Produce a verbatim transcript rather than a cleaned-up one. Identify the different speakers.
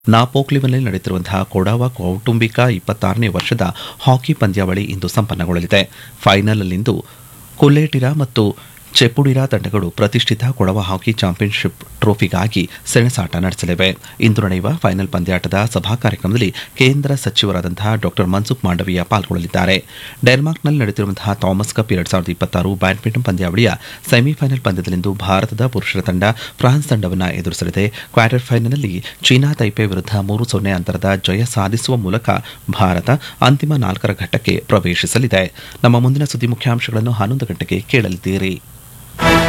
Speaker 1: ನಾಪೋಕ್ಲಿನಲ್ಲಿ ನಡೆಯುತ್ತಿರುವಂತಹ ಕೊಡವ ಕೌಟುಂಬಿಕ ಇಪ್ಪತ್ತಾರನೇ ವರ್ಷದ ಹಾಕಿ ಪಂದ್ಯಾವಳಿ ಇಂದು ಸಂಪನ್ನಗೊಳ್ಳಲಿದೆ. ಫೈನಲ್ನಲ್ಲಿಂದು ಕುಲ್ಲೇಟಿರಾ ಮತ್ತು ಚೆಪುಡಿರಾ ತಂಡಗಳು ಪ್ರತಿಷ್ಠಿತ ಕೊಡವ ಹಾಕಿ ಚಾಂಪಿಯನ್ಶಿಪ್ ಟ್ರೋಫಿಗಾಗಿ ಸೆಣಸಾಟ ನಡೆಸಲಿವೆ. ಇಂದು ನಡೆಯುವ ಫೈನಲ್ ಪಂದ್ಯಾಟದ ಸಭಾ ಕಾರ್ಯಕ್ರಮದಲ್ಲಿ ಕೇಂದ್ರ ಸಚಿವರಾದಂತಹ ಡಾ ಮನ್ಸುಖ್ ಮಾಂಡವೀಯ ಪಾಲ್ಗೊಳ್ಳಲಿದ್ದಾರೆ. ಡೆನ್ಮಾರ್ಕ್ನಲ್ಲಿ ನಡೆಯುತ್ತಿರುವಂತಹ ಥಾಮಸ್ ಕಪ್ ಎರಡ್ ಸಾವಿರದ ಇಪ್ಪತ್ತಾರು ಬ್ಯಾಡ್ಮಿಂಟನ್ ಪಂದ್ಯಾವಳಿಯ ಸೆಮಿಫೈನಲ್ ಪಂದ್ಯದಲ್ಲಿಂದು ಭಾರತದ ಪುರುಷರ ತಂಡ ಫ್ರಾನ್ಸ್ ತಂಡವನ್ನು ಎದುರಿಸಲಿದೆ. ಕ್ವಾರ್ಟರ್ ಫೈನಲ್ನಲ್ಲಿ ಚೀನಾ ತೈಪೆ ವಿರುದ್ಧ ಮೂರು ಸೊನ್ನೆ ಅಂತರದ ಜಯ ಸಾಧಿಸುವ ಮೂಲಕ ಭಾರತ ಅಂತಿಮ ನಾಲ್ಕರ ಘಟ್ಟಕ್ಕೆ ಪ್ರವೇಶಿಸಲಿದೆ. ನಮ್ಮ ಮುಂದಿನ ಸುದ್ದಿ ಮುಖ್ಯಾಂಶಗಳನ್ನು ಹನ್ನೊಂದು ಗಂಟೆಗೆ ಕೇಳಲಿದ್ದೀರಿ.